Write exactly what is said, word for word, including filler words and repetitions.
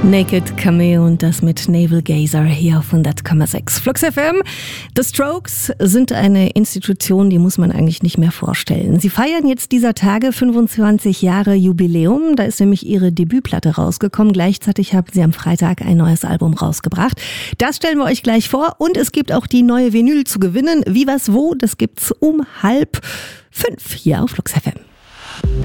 Naked Cameo und das mit Navel Gazer hier auf hundert Komma sechs Flux F M. The Strokes sind eine Institution, die muss man eigentlich nicht mehr vorstellen. Sie feiern jetzt dieser Tage fünfundzwanzig Jahre Jubiläum. Da ist nämlich ihre Debütplatte rausgekommen. Gleichzeitig haben sie am Freitag ein neues Album rausgebracht. Das stellen wir euch gleich vor. Und es gibt auch die neue Vinyl zu gewinnen. Wie, was, wo, das gibt's um halb fünf hier auf Flux F M.